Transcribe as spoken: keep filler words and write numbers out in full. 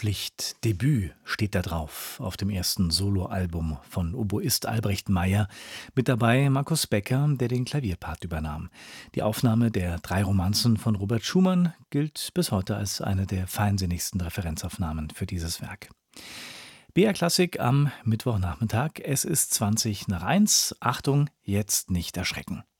Schlicht Debüt steht da drauf auf dem ersten Soloalbum von Oboist Albrecht Meyer. Mit dabei Markus Becker, der den Klavierpart übernahm. Die Aufnahme der drei Romanzen von Robert Schumann gilt bis heute als eine der feinsinnigsten Referenzaufnahmen für dieses Werk. B R Klassik am Mittwochnachmittag. Es ist zwanzig nach eins. Achtung, jetzt nicht erschrecken.